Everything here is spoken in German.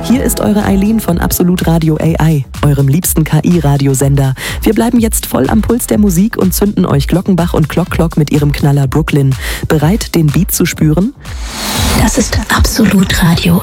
Hier ist eure Eileen von Absolut Radio AI, eurem liebsten KI-Radiosender. Wir bleiben jetzt voll am Puls der Musik und zünden euch Glockenbach und Clock mit ihrem Knaller Brooklyn. Bereit, den Beat zu spüren? Das ist Absolut Radio